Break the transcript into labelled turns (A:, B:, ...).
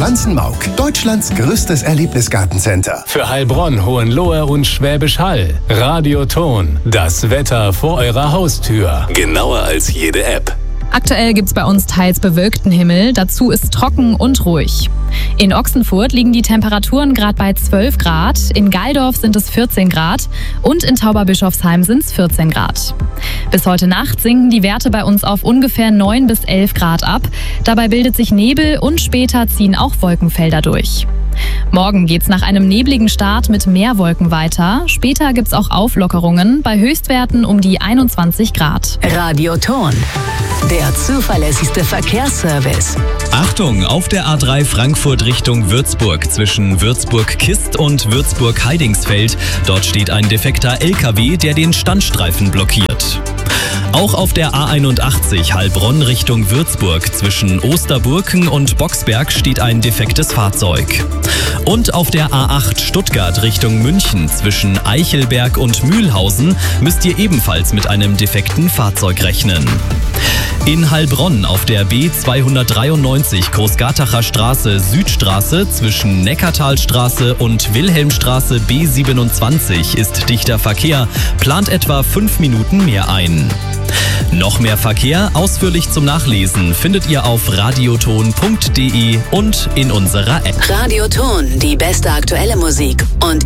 A: Pflanzenmauk, Deutschlands größtes Erlebnisgartencenter.
B: Für Heilbronn, Hohenlohe und Schwäbisch Hall. Radioton, das Wetter vor eurer Haustür. Genauer als jede App.
C: Aktuell gibt's bei uns teils bewölkten Himmel, dazu ist trocken und ruhig. In Ochsenfurt liegen die Temperaturen gerade bei 12 Grad, in Gaildorf sind es 14 Grad und in Tauberbischofsheim sind es 14 Grad. Bis heute Nacht sinken die Werte bei uns auf ungefähr 9 bis 11 Grad ab. Dabei bildet sich Nebel und später ziehen auch Wolkenfelder durch. Morgen geht's nach einem nebligen Start mit mehr Wolken weiter. Später gibt's auch Auflockerungen bei Höchstwerten um die 21 Grad.
D: Radioton, der zuverlässigste Verkehrsservice.
E: Achtung, auf der A3 Frankfurt Richtung Würzburg zwischen Würzburg-Kist und Würzburg-Heidingsfeld. Dort steht ein defekter LKW, der den Standstreifen blockiert. Auch auf der A81 Heilbronn Richtung Würzburg zwischen Osterburken und Boxberg steht ein defektes Fahrzeug. Und auf der A8 Stuttgart Richtung München zwischen Eichelberg und Mühlhausen müsst ihr ebenfalls mit einem defekten Fahrzeug rechnen. In Heilbronn auf der B293 Großgartacher Straße Südstraße zwischen Neckartalstraße und Wilhelmstraße B27 ist dichter Verkehr, plant etwa 5 Minuten mehr ein. Noch mehr Verkehr, ausführlich zum Nachlesen, findet ihr auf radioton.de und in unserer App.
D: Radioton, die beste aktuelle Musik und